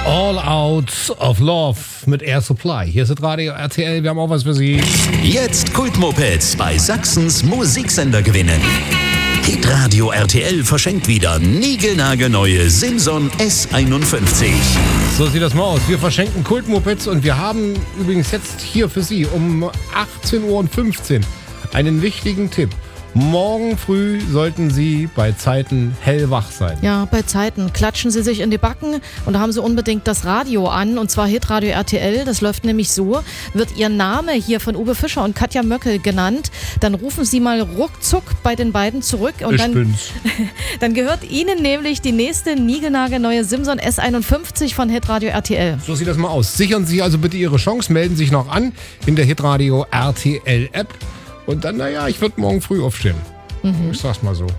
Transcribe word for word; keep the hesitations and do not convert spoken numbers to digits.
All Out of Love mit Air Supply. Hier ist das Radio R T L, wir haben auch was für Sie. Jetzt Kultmopeds bei Sachsens Musiksender gewinnen. Hitradio R T L verschenkt wieder niegelnagelneue Simson S einundfünfzig. So sieht das mal aus. Wir verschenken Kultmopeds und wir haben übrigens jetzt hier für Sie um achtzehn Uhr fünfzehn einen wichtigen Tipp. Morgen früh sollten Sie bei Zeiten hellwach sein. Ja, bei Zeiten klatschen Sie sich in die Backen und da haben Sie unbedingt das Radio an, und zwar Hitradio R T L. Das läuft nämlich so: wird Ihr Name hier von Uwe Fischer und Katja Möckel genannt, dann rufen Sie mal ruckzuck bei den beiden zurück und ich dann, bin's. dann gehört Ihnen nämlich die nächste niegelnagelneue Simson S einundfünfzig von Hitradio R T L. So sieht das mal aus. Sichern Sie also bitte Ihre Chance, melden Sie sich noch an in der Hitradio R T L App und dann, naja, ich würde morgen früh aufstehen. Mhm. Ich sag's mal so.